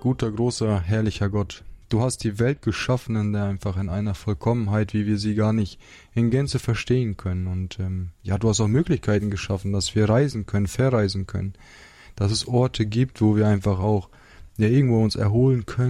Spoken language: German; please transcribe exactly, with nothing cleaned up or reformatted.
guter, großer, herrlicher Gott, du hast die Welt geschaffen in der einfach in einer Vollkommenheit, wie wir sie gar nicht in Gänze verstehen können. Und ähm, ja, du hast auch Möglichkeiten geschaffen, dass wir reisen können, verreisen können, dass es Orte gibt, wo wir einfach auch ja irgendwo uns erholen können.